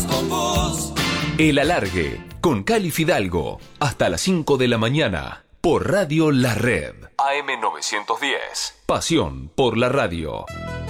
más con vos. El Alargue, con Cali Fidalgo, hasta las 5 de la mañana, por Radio La Red. AM 910, pasión por la radio.